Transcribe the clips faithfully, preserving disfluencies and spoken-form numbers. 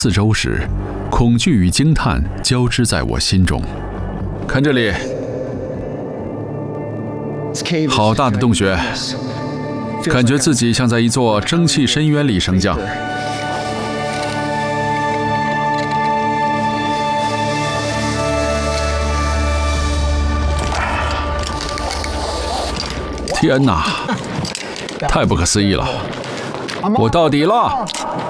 四周时，恐惧与惊叹交织在我心中。看这里，好大的洞穴，感觉自己像在一座蒸汽深渊里升降。天哪，太不可思议了！我到底了！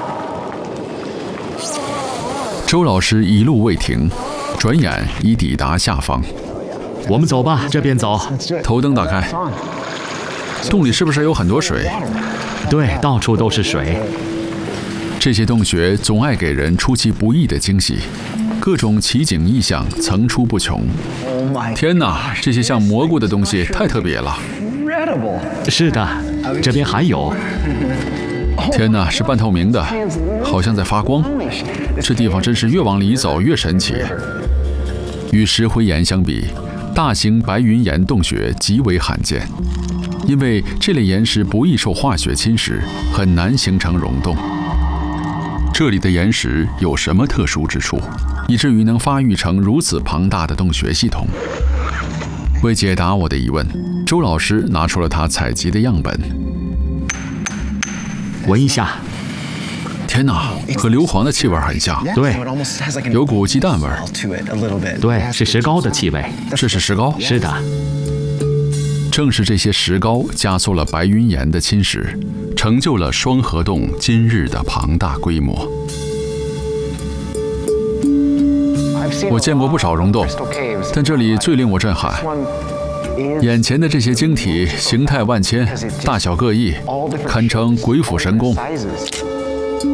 周老师一路未停，转眼已抵达下方。 我们走吧，这边走。 头灯打开，洞里是不是有很多水？ 对，到处都是水。 这些洞穴总爱给人出其不意的惊喜，各种奇景异象层出不穷。天哪，这些像蘑菇的东西太特别了。 是的，这边还有。 天哪，是半透明的，好像在发光。这地方真是越往里走越神奇。与石灰岩相比，大型白云岩洞穴极为罕见，因为这类岩石不易受化学侵蚀，很难形成溶洞。这里的岩石有什么特殊之处，以至于能发育成如此庞大的洞穴系统？为解答我的疑问，周老师拿出了他采集的样本。 闻一下， 天哪，和硫磺的气味很像。 对， 有股鸡蛋味儿。 对，是石膏的气味。 这是石膏？ 是的。 正是这些石膏加速了白云岩的侵蚀，成就了双河洞今日的庞大规模。我见过不少溶洞，但这里最令我震撼。眼前的这些晶体形态万千，大小各异，堪称鬼斧神工。